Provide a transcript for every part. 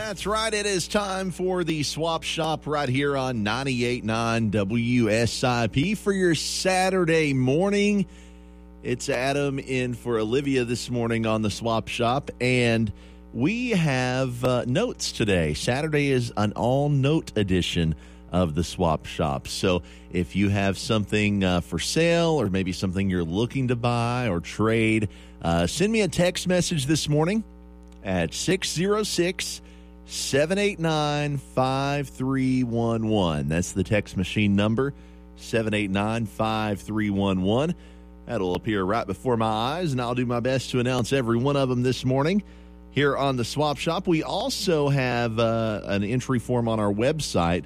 That's right. It is time for the Swap Shop right here on 98.9 WSIP for your Saturday morning. It's Adam in for Olivia this morning on the Swap Shop, and we have notes today. Saturday is an all-note edition of the Swap Shop. So if you have something for sale or maybe something you're looking to buy or trade, send me a text message this morning at 606-789-5311. That's the text machine number, 789-5311. That'll appear right before my eyes, and I'll do my best to announce every one of them this morning here on the Swap Shop. We also have an entry form on our website,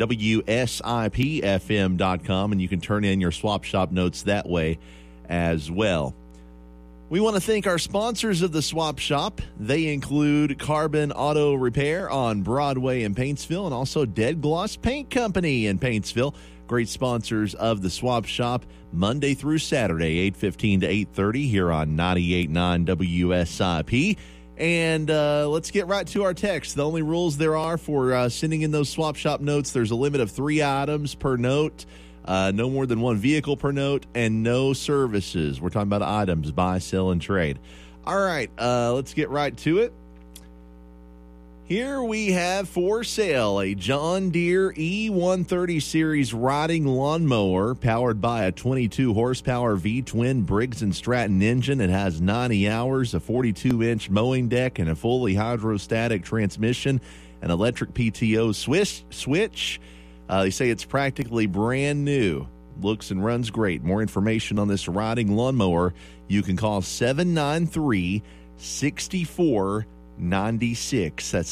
WSIPFM.com, and you can turn in your Swap Shop notes that way as well. We want to thank our sponsors of the Swap Shop. They include Carbon Auto Repair on Broadway in Paintsville and also Dead Gloss Paint Company in Paintsville. Great sponsors of the Swap Shop Monday through Saturday, 8:15 to 8:30 here on 98.9 WSIP. And let's get right to our text. The only rules there are for sending in those Swap Shop notes, there's a limit of 3 items per note, no more than 1 vehicle per note, and no services. We're talking about items, buy, sell, and trade. All right, let's get right to it. Here we have for sale a John Deere E130 Series riding lawnmower powered by a 22-horsepower V-twin Briggs & Stratton engine. It has 90 hours, a 42-inch mowing deck, and a fully hydrostatic transmission, an electric PTO switch. They say it's practically brand new. Looks and runs great. More information on this riding lawnmower, you can call 793-6496. That's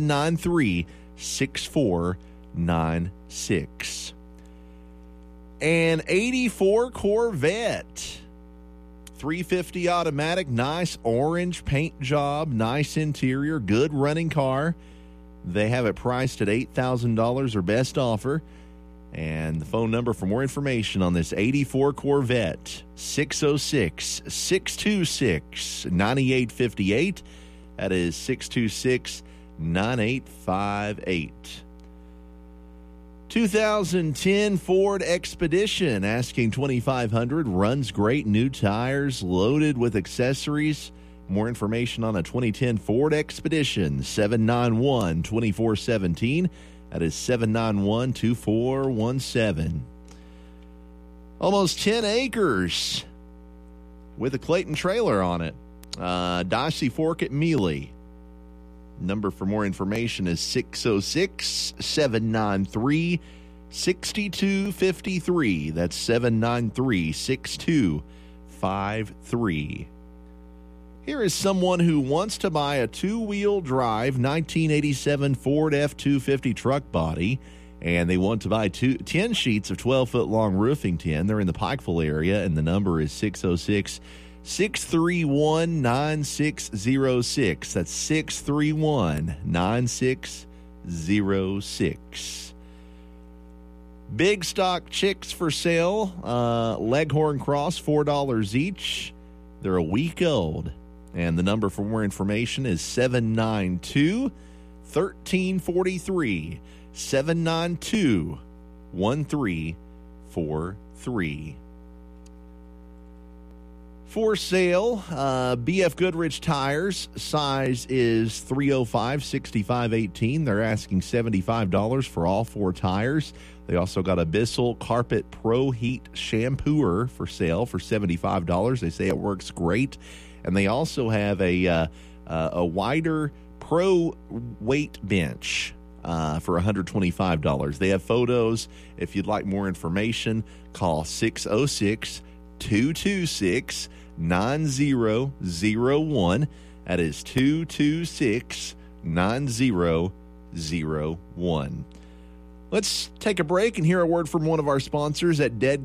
793-6496. An 84 Corvette, 350 automatic, nice orange paint job, nice interior, good running car. They have it priced at $8,000 or best offer. And the phone number for more information on this 84 Corvette, 606-626-9858. That is 626-9858. 2010 Ford Expedition, asking $2,500, runs great, new tires, loaded with accessories. More information on a 2010 Ford Expedition, 791-2417. That is 791-2417. Almost 10 acres with a Clayton trailer on it. Dicey Fork at Mealy. Number for more information is 606-793-6253. That's 793-6253. Here is someone who wants to buy a 2-wheel drive 1987 Ford F-250 truck body, and they want to buy 10 sheets of 12-foot long roofing tin. They're in the Pikeville area, and the number is 606-631-9606. That's 631-9606. Big stock chicks for sale. Leghorn Cross, $4 each. They're a week old. And the number for more information is 792-1343. 792-1343. For sale, BF Goodrich tires. Size is 305/65/18. They're asking $75 for all 4 tires. They also got a Bissell Carpet Pro Heat shampooer for sale for $75. They say it works great. And they also have a wider Pro weight bench for $125. They have photos. If you'd like more information, call 606-226-9001. That is 226-9001. Let's take a break and hear a word from one of our sponsors at Dead